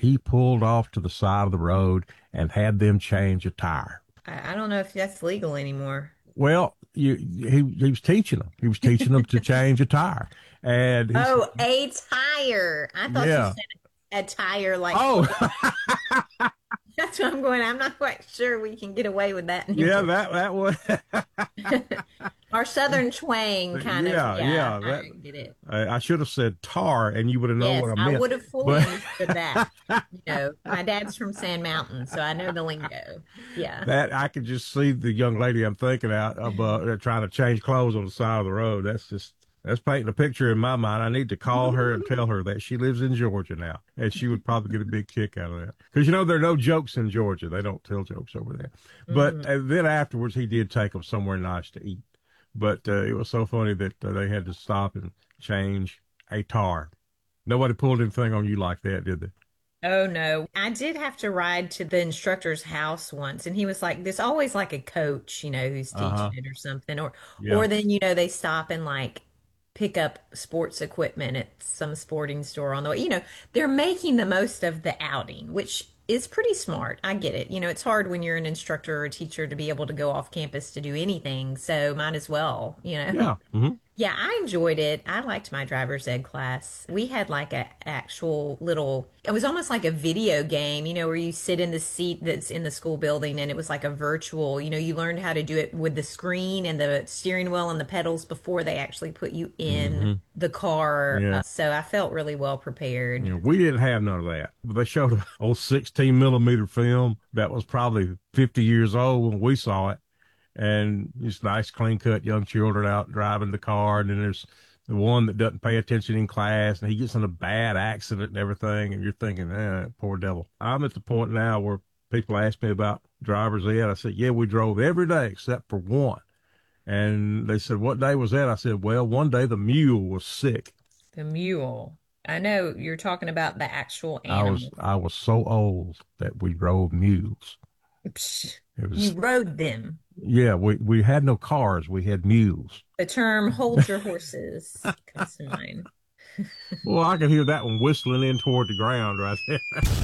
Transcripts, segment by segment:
he pulled off to the side of the road and had them change a tire. I don't know if that's legal anymore. Well, he was teaching them. He was teaching them to change a tire, and he said, Oh, a tire. I thought you "Yeah, said a tire like oh, football. That's what I'm going. I'm not quite sure we can get away with that yeah, anymore. that was, Our southern twang kind of, yeah, yeah, yeah, that I get it. I should have said tar, and you would have known Yes, what I I meant, would have fully but." understood that. My dad's from Sand Mountain, so I know the lingo. Yeah. That I could just see the young lady I'm thinking out of trying to change clothes on the side of the road. That's painting a picture in my mind. I need to call her and tell her that she lives in Georgia now, and she would probably get a big kick out of that. Because there are no jokes in Georgia; they don't tell jokes over there. But Hmm. then afterwards, he did take them somewhere nice to eat. But it was so funny that they had to stop and change a tar. Nobody pulled anything on you like that, did they? Oh no. I did have to ride to the instructor's house once, and he was like, there's always like a coach, who's Uh teaching huh. it or something. Or Yeah. or then, they stop and like pick up sports equipment at some sporting store on the way. They're making the most of the outing, which is pretty smart. I get it. It's hard when you're an instructor or a teacher to be able to go off campus to do anything, so might as well. Yeah. Hmm. Yeah, I enjoyed it. I liked my driver's ed class. We had like a actual little, it was almost like a video game, where you sit in the seat that's in the school building and it was like a virtual, you learned how to do it with the screen and the steering wheel and the pedals before they actually put you in Hmm. the car. Yeah. So I felt really well prepared. We didn't have none of that. They showed an old 16 millimeter film that was probably 50 years old when we saw it. And just nice, clean cut young children out driving the car. And then there's the one that doesn't pay attention in class and he gets in a bad accident and everything. And you're thinking, poor devil. I'm at the point now where people ask me about driver's ed. I said, yeah, we drove every day except for one. And they said, what day was that? I said, well, one day the mule was sick. The mule. I know you're talking about the actual I was animal. I was so old that we drove mules. Psh, It you was rode them. Yeah, we had no cars, we had mules. The term hold your horses comes to mind. Well, I can hear that one whistling in toward the ground right there.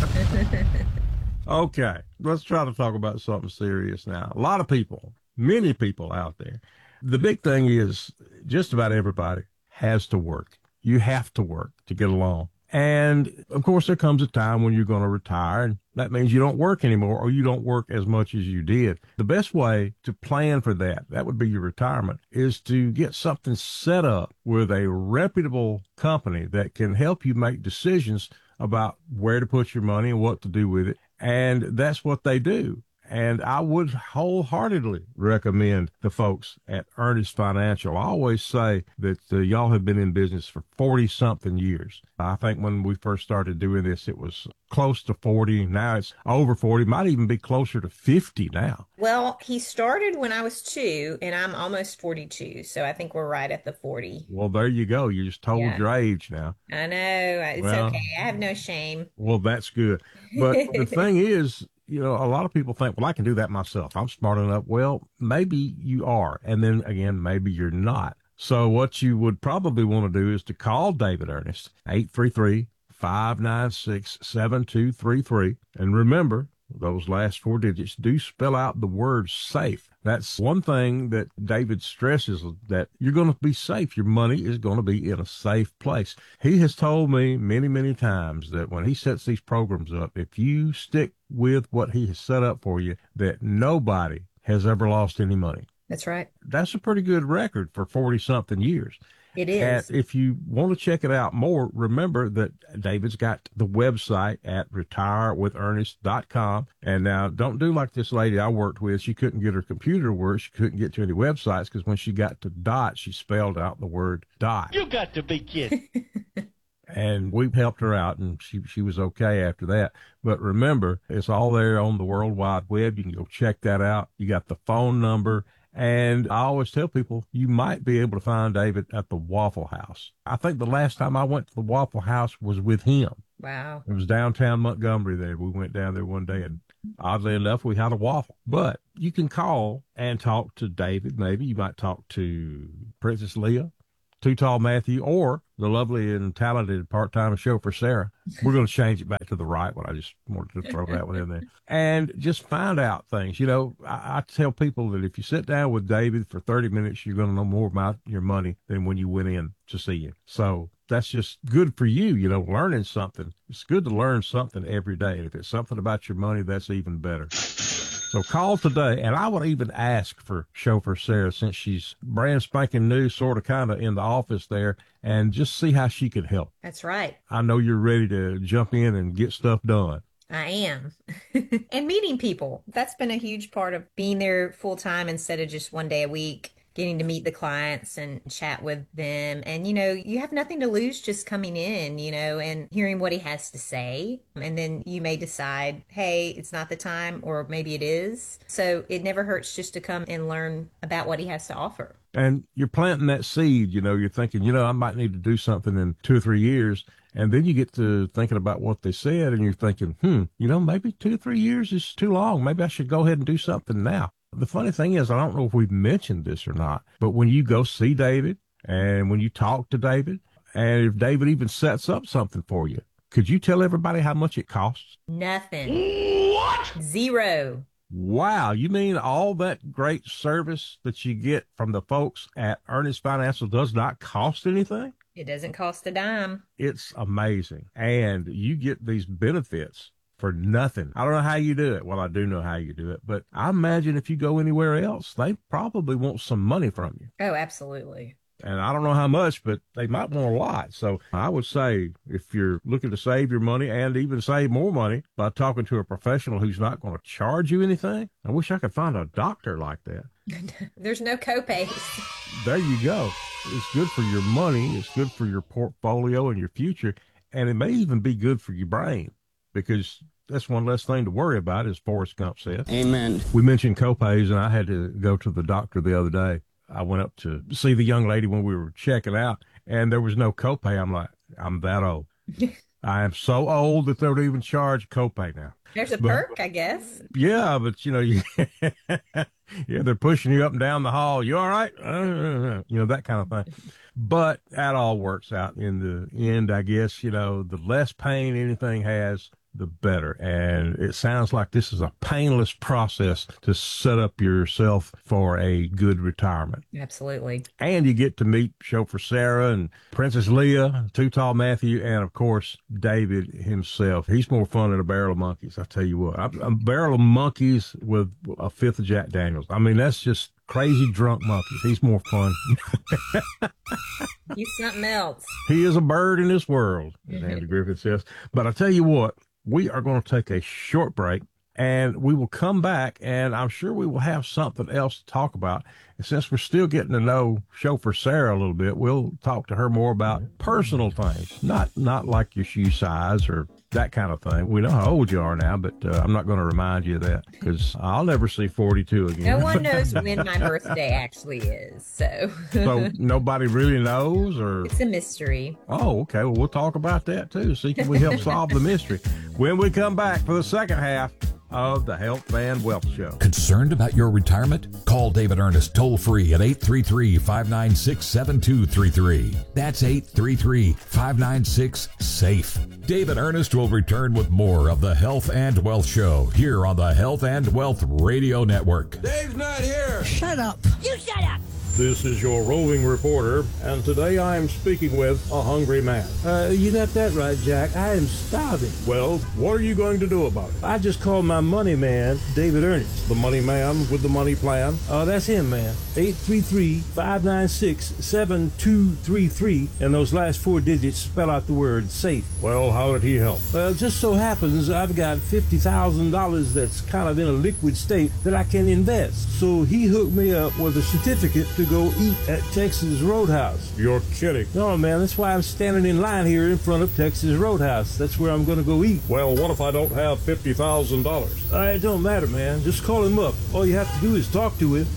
Okay, let's try to talk about something serious now. A lot of people, many people out there. The big thing is just about everybody has to work. You have to work to get along. And of course, there comes a time when you're going to retire, and that means you don't work anymore or you don't work as much as you did. The best way to plan for that would be your retirement, is to get something set up with a reputable company that can help you make decisions about where to put your money and what to do with it. And that's what they do. And I would wholeheartedly recommend the folks at Ernest Financial. I always say that y'all have been in business for 40 something years. I think when we first started doing this, it was close to 40. Now it's over 40, might even be closer to 50 now. Well, he started when I was two, and I'm almost 42, so I think we're right at the 40. Well, there you go. You just told Yeah, your age now. I know. It's okay. Well, I have no shame. well, that's good. But the thing is, a lot of people think, well, I can do that myself. I'm smart enough. Well, maybe you are. And then again, maybe you're not. So what you would probably want to do is to call David Ernest, 833-596-7233. And remember, those last four digits do spell out the word safe. That's one thing that David stresses, that you're going to be safe. Your money is going to be in a safe place. He has told me many, many times that when he sets these programs up, if you stick with what he has set up for you, that nobody has ever lost any money. That's right. That's a pretty good record for 40 something years. It And is. if you want to check it out more, remember that David's got the website at retirewithernest.com. And now don't do like this lady I worked with. She couldn't get her computer to work. She couldn't get to any websites because when she got to dot, she spelled out the word dot. You got to be kidding. And we've helped her out, and she was okay after that. But remember, it's all there on the World Wide Web. You can go check that out. You got the phone number. And I always tell people you might be able to find David at the Waffle House. I think the last time I went to the Waffle House was with him. Wow. It was downtown Montgomery there. We went down there one day, and oddly enough, we had a waffle. But you can call and talk to David. Maybe you might talk to Princess Leah. Too Tall Matthew, or the lovely and talented part-time chauffeur Sarah. We're going to change it back to the right one. I just wanted to throw that one in there. And just find out things. You know, I tell people that if you sit down with David for 30 minutes, you're going to know more about your money than when you went in to see him. So that's just good for you, you know, learning something. It's good to learn something every day. And if it's something about your money, that's even better. So call today, and I would even ask for chauffeur Sarah, since she's brand spanking new, sort of kind of in the office there, and just see how she can help. That's right. I know you're ready to jump in and get stuff done. I am. And meeting people. That's been a huge part of being there full time instead of just one day a week. Getting to meet the clients and chat with them. And, you know, you have nothing to lose just coming in, you know, and hearing what he has to say. And then you may decide, hey, it's not the time, or maybe it is. So it never hurts just to come and learn about what he has to offer. And you're planting that seed, you know, you're thinking, you know, I might need to do something in 2 or 3 years. And then you get to thinking about what they said, and you're thinking, you know, maybe 2 or 3 years is too long. Maybe I should go ahead and do something now. The funny thing is, I don't know if we've mentioned this or not, but when you go see David and when you talk to David, and if David even sets up something for you, could you tell everybody how much it costs? Nothing. What? Zero. Wow. You mean all that great service that you get from the folks at Ernest Financial does not cost anything? It doesn't cost a dime. It's amazing. And you get these benefits for nothing. I don't know how you do it. Well, I do know how you do it, but I imagine if you go anywhere else, they probably want some money from you. Oh, absolutely. And I don't know how much, but they might want a lot. So I would say if you're looking to save your money and even save more money by talking to a professional who's not going to charge you anything, I wish I could find a doctor like that. There's no copays. There you go. It's good for your money. It's good for your portfolio and your future. And it may even be good for your brain, because that's one less thing to worry about, as Forrest Gump said. Amen. We mentioned copays, and I had to go to the doctor the other day. I went up to see the young lady when we were checking out, and there was no copay. I'm like, I'm that old. I am so old that they don't even charge copay now. There's a perk, I guess. Yeah, but, you know, yeah, they're pushing you up and down the hall. You all right? You know, that kind of thing. But that all works out in the end, I guess. You know, the less pain anything has, the better. And it sounds like this is a painless process to set up yourself for a good retirement. Absolutely. And you get to meet chauffeur Sarah and Princess Leah, Too Tall Matthew, and of course, David himself. He's more fun than a barrel of monkeys, I tell you what. A barrel of monkeys with a fifth of Jack Daniels. I mean, that's just crazy drunk monkeys. He's more fun. He's something else. He is a bird in this world, as Andy Griffith says. But I tell you what, we are going to take a short break, and we will come back, and I'm sure we will have something else to talk about. And since we're still getting to know chauffeur Sarah a little bit, we'll talk to her more about personal things, not like your shoe size or that kind of thing. We know how old you are now, but I'm not going to remind you of that, because I'll never see 42 again. No one knows when my birthday actually is, so. So nobody really knows, or? It's a mystery. Oh, okay. Well, we'll talk about that too. See, can we help solve the mystery when we come back for the second half of the Health and Wealth Show. Concerned about your retirement? Call David Ernest toll free at 833-596-7233. That's 833-596-SAFE. David Ernest will return with more of the Health and Wealth Show here on the Health and Wealth Radio Network. Dave's not here. Shut up. You shut up. This is your roving reporter, and today I am speaking with a hungry man. You got that right, Jack. I am starving. Well, what are you going to do about it? I just called my money man, David Ernest. The money man with the money plan? That's him, man. 833-596-7233, and those last 4 digits spell out the word SAFE. Well, how did he help? Well, it just so happens I've got $50,000 that's kind of in a liquid state that I can invest. So he hooked me up with a certificate to go eat at Texas Roadhouse. You're kidding. No, man, that's why I'm standing in line here in front of Texas Roadhouse. That's where I'm going to go eat. Well, what if I don't have $50,000? It don't matter, man. Just call him up. All you have to do is talk to him.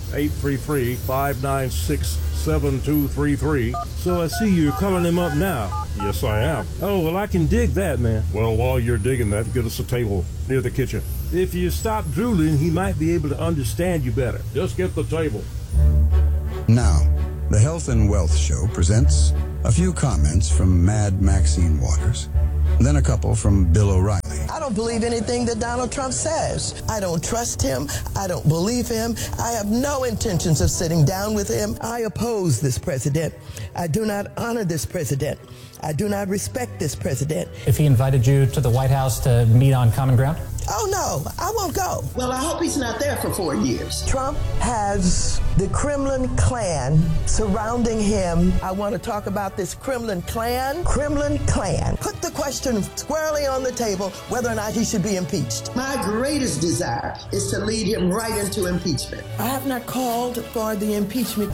833-596-7233. So I see you're calling him up now. Yes, I am. Oh, well, I can dig that, man. Well, while you're digging that, get us a table near the kitchen. If you stop drooling, he might be able to understand you better. Just get the table. Now, The Health and Wealth Show presents a few comments from Mad Maxine Waters, then a couple from Bill O'Reilly. I don't believe anything that Donald Trump says. I don't trust him. I don't believe him. I have no intentions of sitting down with him. I oppose this president. I do not honor this president. I do not respect this president. If he invited you to the White House to meet on common ground? Oh, no, I won't go. Well, I hope he's not there for 4 years. Trump has the Kremlin clan surrounding him. I want to talk about this Kremlin clan. Kremlin clan. Put the question squarely on the table whether or not he should be impeached. My greatest desire is to lead him right into impeachment. I have not called for the impeachment.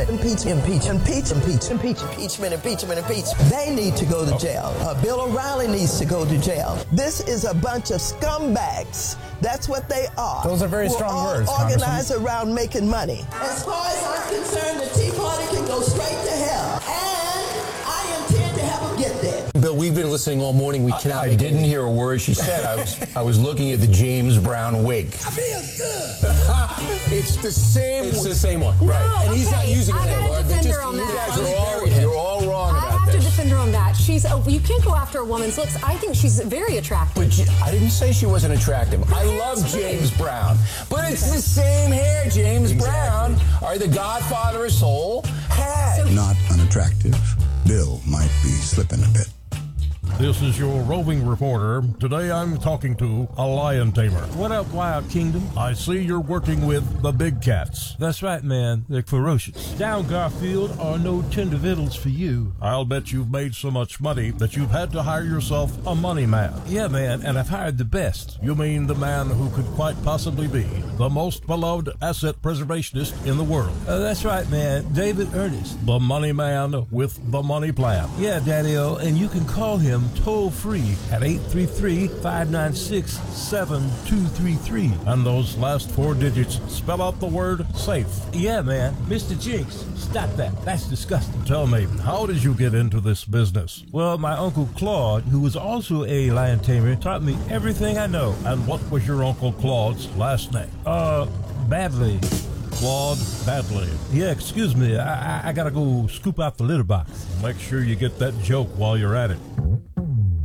They need to go to jail. Bill O'Reilly needs to go to jail. This is a bunch of scumbags. That's what they are. Those are very strong words, organized around making money. As far as I'm concerned, the Tea Party can go straight to hell. And I intend to have them get there. Bill, we've been listening all morning. We cannot. I didn't hear a word she said. I was looking at the James Brown wig. I feel good. It's the same. It's the same one, right? No, and he's not using it anymore. I defend her on that. You're all wrong about this. I have to defend her on that. You can't go after a woman's looks. I think she's very attractive. But I didn't say she wasn't attractive. I love James Brown. But it's the same hair. James Brown are the godfather of soul. Not unattractive. Bill might be slipping a bit. This is your roving reporter. Today I'm talking to a lion tamer. What up, Wild Kingdom? I see you're working with the big cats. That's right, man. They're ferocious. Down Garfield are no tender victuals for you. I'll bet you've made so much money that you've had to hire yourself a money man. Yeah, man, and I've hired the best. You mean the man who could quite possibly be the most beloved asset preservationist in the world? That's right, man. David Ernest. The money man with the money plan. Yeah, Daddy-O, and you can call him toll-free at 833-596-7233. And those last 4 digits spell out the word safe. Yeah, man. Mr. Jinx, stop that. That's disgusting. Tell me, how did you get into this business? Well, my Uncle Claude, who was also a lion tamer, taught me everything I know. And what was your Uncle Claude's last name? Badley. Claude Badley. Yeah, excuse me. I gotta go scoop out the litter box. Make sure you get that joke while you're at it.